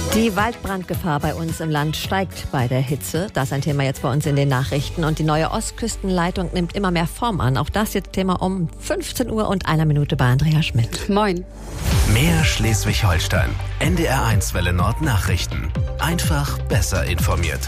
Die Waldbrandgefahr bei uns im Land steigt bei der Hitze. Das ist ein Thema jetzt bei uns in den Nachrichten. Und die neue Ostküstenleitung nimmt immer mehr Form an. Auch das jetzt Thema um 15 Uhr und 1 Minute bei Andrea Schmidt. Moin. Mehr Schleswig-Holstein. NDR1 Welle Nord Nachrichten. Einfach besser informiert.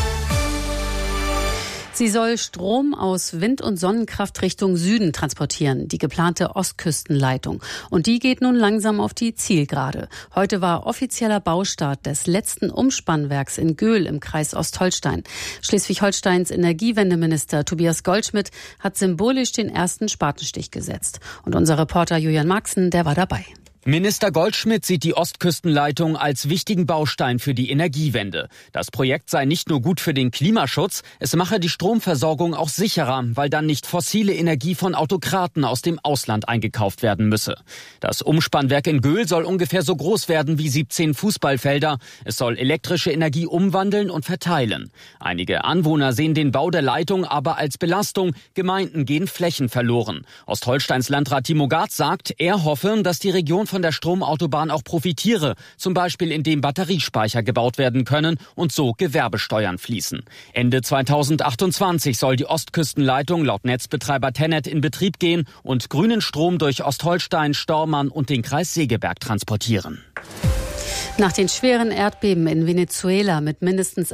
Sie soll Strom aus Wind- und Sonnenkraft Richtung Süden transportieren, die geplante Ostküstenleitung. Und die geht nun langsam auf die Zielgerade. Heute war offizieller Baustart des letzten Umspannwerks in Göhl im Kreis Ostholstein. Schleswig-Holsteins Energiewendeminister Tobias Goldschmidt hat symbolisch den ersten Spatenstich gesetzt. Und unser Reporter Julian Maxen, der war dabei. Minister Goldschmidt sieht die Ostküstenleitung als wichtigen Baustein für die Energiewende. Das Projekt sei nicht nur gut für den Klimaschutz, es mache die Stromversorgung auch sicherer, weil dann nicht fossile Energie von Autokraten aus dem Ausland eingekauft werden müsse. Das Umspannwerk in Göhl soll ungefähr so groß werden wie 17 Fußballfelder. Es soll elektrische Energie umwandeln und verteilen. Einige Anwohner sehen den Bau der Leitung aber als Belastung. Gemeinden gehen Flächen verloren. Ostholsteins Landrat Timo Garz sagt, er hoffe, dass die Region von der Stromautobahn auch profitiere, zum Beispiel indem Batteriespeicher gebaut werden können und so Gewerbesteuern fließen. Ende 2028 soll die Ostküstenleitung laut Netzbetreiber TenneT in Betrieb gehen und grünen Strom durch Ostholstein, Stormarn und den Kreis Segeberg transportieren. Nach den schweren Erdbeben in Venezuela mit mindestens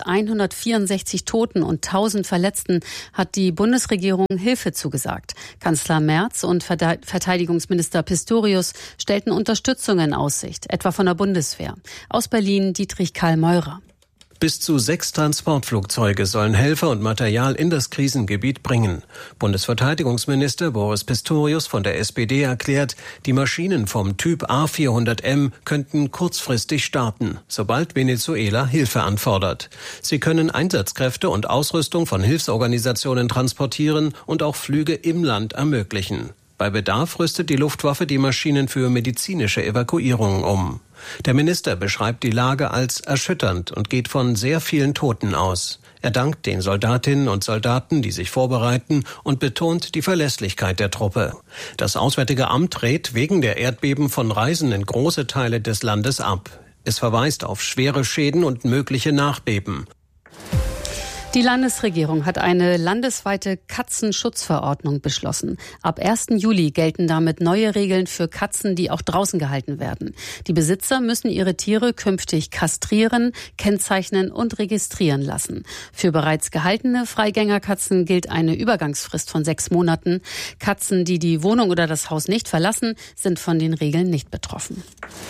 164 Toten und 1000 Verletzten hat die Bundesregierung Hilfe zugesagt. Kanzler Merz und Verteidigungsminister Pistorius stellten Unterstützung in Aussicht, etwa von der Bundeswehr. Aus Berlin Dietrich Karl Meurer. Bis zu 6 Transportflugzeuge sollen Helfer und Material in das Krisengebiet bringen. Bundesverteidigungsminister Boris Pistorius von der SPD erklärt, die Maschinen vom Typ A400M könnten kurzfristig starten, sobald Venezuela Hilfe anfordert. Sie können Einsatzkräfte und Ausrüstung von Hilfsorganisationen transportieren und auch Flüge im Land ermöglichen. Bei Bedarf rüstet die Luftwaffe die Maschinen für medizinische Evakuierungen um. Der Minister beschreibt die Lage als erschütternd und geht von sehr vielen Toten aus. Er dankt den Soldatinnen und Soldaten, die sich vorbereiten, und betont die Verlässlichkeit der Truppe. Das Auswärtige Amt rät wegen der Erdbeben von Reisen in große Teile des Landes ab. Es verweist auf schwere Schäden und mögliche Nachbeben. Die Landesregierung hat eine landesweite Katzenschutzverordnung beschlossen. Ab 1. Juli gelten damit neue Regeln für Katzen, die auch draußen gehalten werden. Die Besitzer müssen ihre Tiere künftig kastrieren, kennzeichnen und registrieren lassen. Für bereits gehaltene Freigängerkatzen gilt eine Übergangsfrist von 6 Monaten. Katzen, die die Wohnung oder das Haus nicht verlassen, sind von den Regeln nicht betroffen.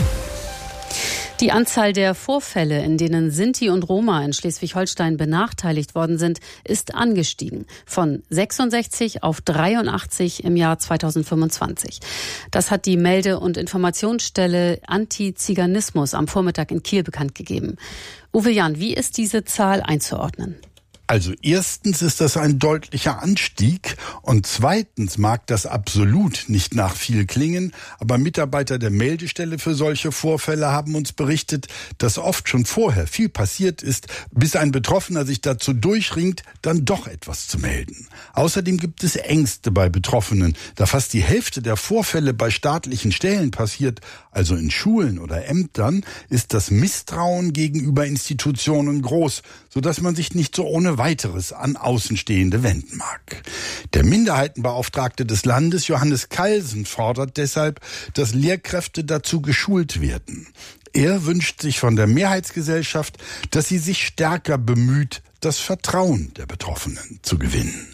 Die Anzahl der Vorfälle, in denen Sinti und Roma in Schleswig-Holstein benachteiligt worden sind, ist angestiegen. Von 66 auf 83 im Jahr 2025. Das hat die Melde- und Informationsstelle Antiziganismus am Vormittag in Kiel bekannt gegeben. Uwe Jahn, wie ist diese Zahl einzuordnen? Also erstens ist das ein deutlicher Anstieg und zweitens mag das absolut nicht nach viel klingen, aber Mitarbeiter der Meldestelle für solche Vorfälle haben uns berichtet, dass oft schon vorher viel passiert ist, bis ein Betroffener sich dazu durchringt, dann doch etwas zu melden. Außerdem gibt es Ängste bei Betroffenen, da fast die Hälfte der Vorfälle bei staatlichen Stellen passiert, also in Schulen oder Ämtern, ist das Misstrauen gegenüber Institutionen groß, sodass man sich nicht so ohne Weiteres an Außenstehende wenden mag. Der Minderheitenbeauftragte des Landes, Johannes Kalsen, fordert deshalb, dass Lehrkräfte dazu geschult werden. Er wünscht sich von der Mehrheitsgesellschaft, dass sie sich stärker bemüht, das Vertrauen der Betroffenen zu gewinnen.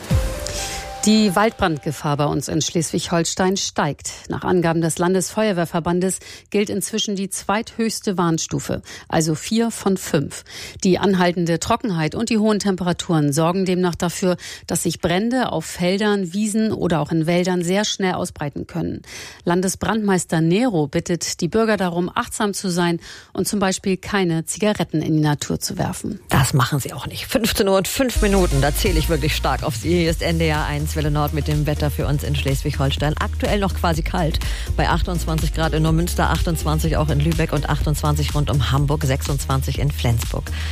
Die Waldbrandgefahr bei uns in Schleswig-Holstein steigt. Nach Angaben des Landesfeuerwehrverbandes gilt inzwischen die zweithöchste Warnstufe, also 4 von 5. Die anhaltende Trockenheit und die hohen Temperaturen sorgen demnach dafür, dass sich Brände auf Feldern, Wiesen oder auch in Wäldern sehr schnell ausbreiten können. Landesbrandmeister Nero bittet die Bürger darum, achtsam zu sein und zum Beispiel keine Zigaretten in die Natur zu werfen. Das machen Sie auch nicht. 15 Uhr und 5 Minuten, da zähle ich wirklich stark auf Sie. Hier ist NDR1 Welle Nord mit dem Wetter für uns in Schleswig-Holstein. Aktuell noch quasi kalt. Bei 28 Grad in Neumünster, 28 auch in Lübeck und 28 rund um Hamburg, 26 in Flensburg.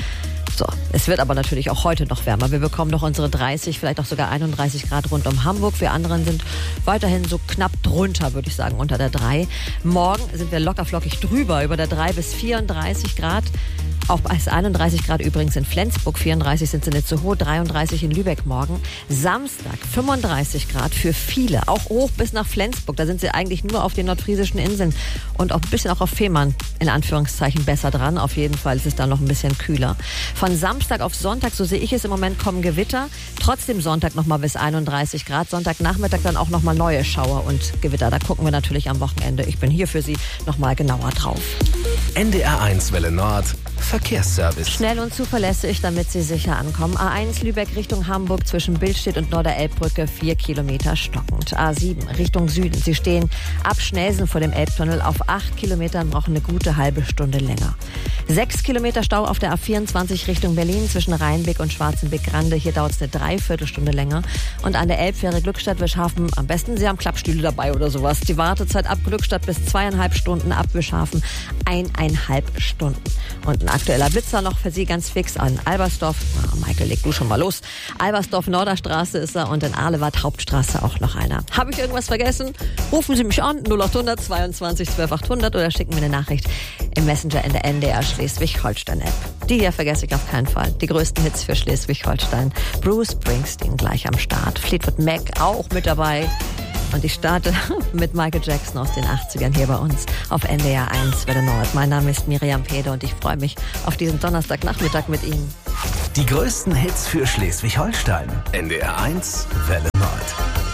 So, es wird aber natürlich auch heute noch wärmer. Wir bekommen noch unsere 30, vielleicht auch sogar 31 Grad rund um Hamburg. Wir anderen sind weiterhin so knapp drunter, würde ich sagen, unter der 3. Morgen sind wir lockerflockig drüber, über der 3 bis 34 Grad. Auch bis 31 Grad übrigens in Flensburg, 34 sind sie nicht so hoch, 33 in Lübeck morgen. Samstag 35 Grad für viele, auch hoch bis nach Flensburg. Da sind sie eigentlich nur auf den nordfriesischen Inseln und auch ein bisschen auch auf Fehmarn in Anführungszeichen besser dran. Auf jeden Fall ist es da noch ein bisschen kühler. Von Samstag auf Sonntag, so sehe ich es im Moment, kommen Gewitter. Trotzdem Sonntag nochmal bis 31 Grad. Sonntagnachmittag dann auch nochmal neue Schauer und Gewitter. Da gucken wir natürlich am Wochenende. Ich bin hier für Sie nochmal genauer drauf. NDR1 Welle Nord. Verkehrsservice. Schnell und zuverlässig, damit Sie sicher ankommen. A1 Lübeck Richtung Hamburg zwischen Billstedt und Norderelbbrücke 4 Kilometer stockend. A7 Richtung Süden. Sie stehen ab Schnelsen vor dem Elbtunnel auf 8 Kilometern, brauchen eine gute halbe Stunde länger. 6 Kilometer Stau auf der A24 Richtung Berlin zwischen Rheinbeck und Schwarzenbeck-Grande. Hier dauert es eine Dreiviertelstunde länger. Und an der Elbfähre Glückstadt-Wischhafen, am besten Sie haben Klappstühle dabei oder sowas. Die Wartezeit ab Glückstadt bis 2,5 Stunden, ab Wischhafen 1,5 Stunden. Und ein aktueller Blitzer noch für Sie ganz fix an Albersdorf. Michael, leg du schon mal los. Albersdorf Norderstraße ist er und in Ahlewart Hauptstraße auch noch einer. Habe ich irgendwas vergessen? Rufen Sie mich an, 0800 22 12 800 oder schicken mir eine Nachricht im Messenger in der NDR Schleswig-Holstein-App. Die hier vergesse ich auf keinen Fall. Die größten Hits für Schleswig-Holstein. Bruce Springsteen gleich am Start. Fleetwood Mac auch mit dabei. Und ich starte mit Michael Jackson aus den 80ern hier bei uns auf NDR1 Welle Nord. Mein Name ist Miriam Pede und ich freue mich auf diesen Donnerstagnachmittag mit Ihnen. Die größten Hits für Schleswig-Holstein. NDR1 Welle Nord.